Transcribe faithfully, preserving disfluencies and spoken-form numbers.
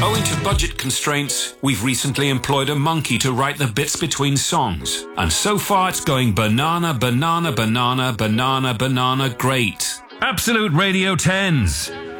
Owing to budget constraints, we've recently employed a monkey to write the bits between songs. And so far it's going banana, banana, banana, banana, banana, great. Absolute Radio tens.